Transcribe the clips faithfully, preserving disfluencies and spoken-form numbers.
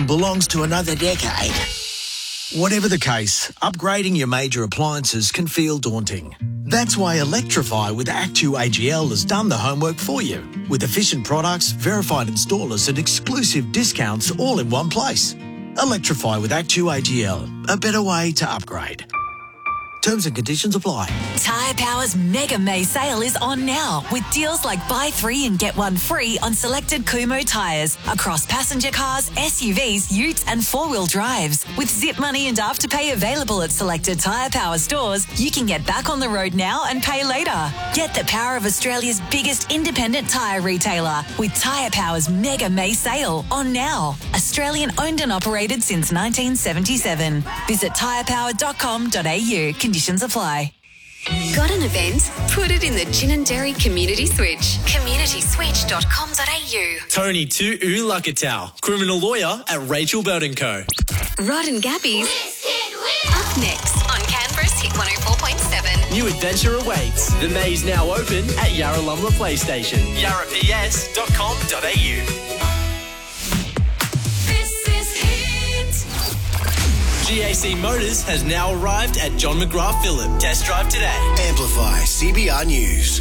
home belongs to another decade. Whatever the case, upgrading your major appliances can feel daunting. That's why Electrify with Actu A G L has done the homework for you, with efficient products, verified installers and exclusive discounts all in one place. Electrify with Actu A G L, a better way to upgrade. Terms and conditions apply. Tyre Power's Mega May sale is on now with deals like buy three and get one free on selected Kumho tyres across passenger cars, S U Vs, utes and four-wheel drives. With Zip Money and Afterpay available at selected Tyre Power stores, you can get back on the road now and pay later. Get the power of Australia's biggest independent tyre retailer with Tyre Power's Mega May sale on now. Australian owned and operated since nineteen seventy-seven. Visit tyre power dot com dot a u. Conditions apply. Got an event? Put it in the Gin and Dairy Community Switch. community switch dot com dot a u. Tony Tu Ulakatau, criminal lawyer at Rachel Burton Co. Rod and Gabby's up next on Canberra's Hit one oh four point seven. New adventure awaits. The May's now open at Yarralumla PlayStation. yarra p s dot com dot a u. G A C Motors has now arrived at John McGrath Phillip. Test drive today. Amplify C B R News.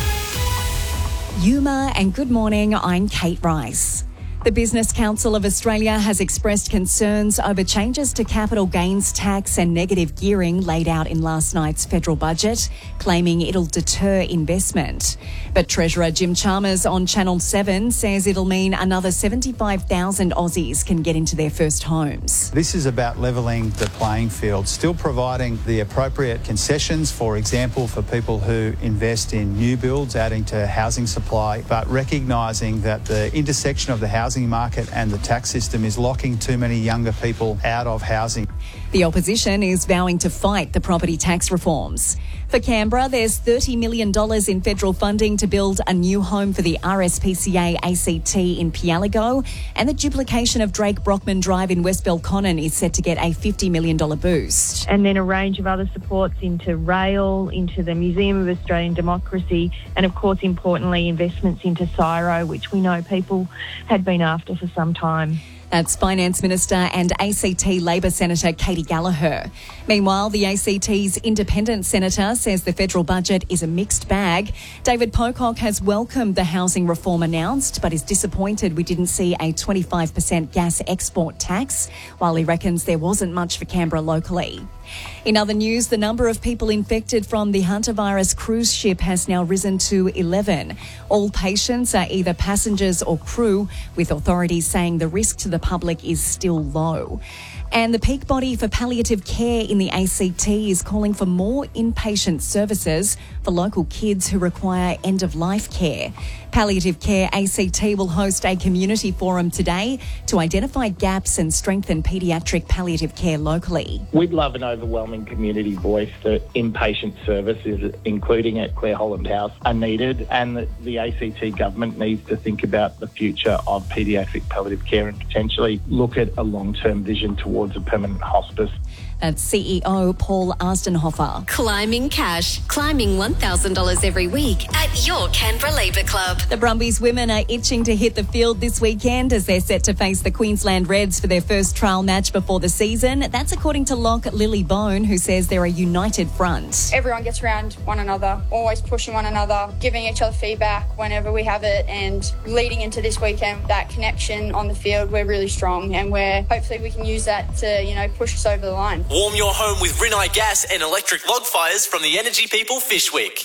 Yuma and good morning, I'm Kate Rice. The Business Council of Australia has expressed concerns over changes to capital gains tax and negative gearing laid out in last night's federal budget, claiming it'll deter investment. But Treasurer Jim Chalmers on Channel seven says it'll mean another seventy-five thousand Aussies can get into their first homes. This is about levelling the playing field, still providing the appropriate concessions, for example, for people who invest in new builds, adding to housing supply, but recognising that the intersection of the housing market and the tax system is locking too many younger people out of housing. The opposition is vowing to fight the property tax reforms. For Canberra, there's thirty million dollars in federal funding to build a new home for the R S P C A A C T in Pialigo, and the duplication of Drake Brockman Drive in West Belconnen is set to get a fifty million dollars boost. And then a range of other supports into rail, into the Museum of Australian Democracy, and of course, importantly, investments into CSIRO, which we know people had been after for some time. That's Finance Minister and A C T Labor Senator Katie Gallagher. Meanwhile, the A C T's independent senator says the federal budget is a mixed bag. David Pocock has welcomed the housing reform announced, but is disappointed we didn't see a twenty-five percent gas export tax, while he reckons there wasn't much for Canberra locally. In other news, the number of people infected from the hantavirus cruise ship has now risen to eleven. All patients are either passengers or crew, with authorities saying the risk to the public is still low. And the peak body for palliative care in the A C T is calling for more inpatient services for local kids who require end-of-life care. Palliative Care A C T will host a community forum today to identify gaps and strengthen paediatric palliative care locally. We'd love an overwhelming community voice that inpatient services, including at Clare Holland House, are needed, and that the A C T government needs to think about the future of paediatric palliative care and potentially look at a long-term vision towards a permanent hospice. That's C E O Paul Arstenhofer. Climbing cash. Climbing one thousand dollars every week at your Canberra Labour Club. The Brumbies women are itching to hit the field this weekend as they're set to face the Queensland Reds for their first trial match before the season. That's according to lock Lily Bone, who says they're a united front. Everyone gets around one another, always pushing one another, giving each other feedback whenever we have it, and leading into this weekend, that connection on the field, we're really strong, and we're hopefully we can use that to, you know, push us over the line. Warm your home with Rinnai gas and electric log fires from the Energy People Fishwick.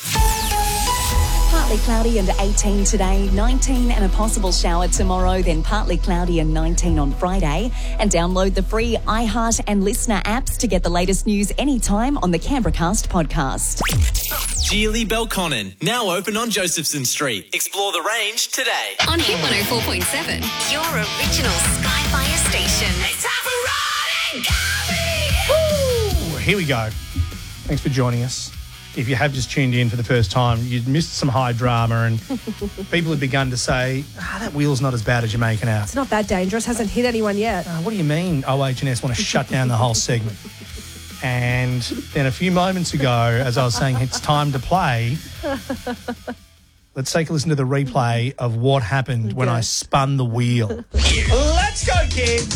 Partly cloudy and eighteen today, nineteen and a possible shower tomorrow, then partly cloudy and nineteen on Friday. And download the free iHeart and Listener apps to get the latest news anytime on the Canberra Cast podcast. Geely Belconnen, now open on Josephson Street. Explore the range today. On Hit one oh four point seven, your original Skyfire station. It's time for Rod and Gabby! Here we go. Thanks for joining us. If you have just tuned in for the first time, you'd missed some high drama and people have begun to say, ah, that wheel's not as bad as you're making out. It's not that dangerous. Hasn't hit anyone yet. Uh, what do you mean O H and S want to shut down the whole segment? And then a few moments ago, as I was saying, it's time to play, let's take a listen to the replay of what happened okay. when I spun the wheel. Let's go, kids.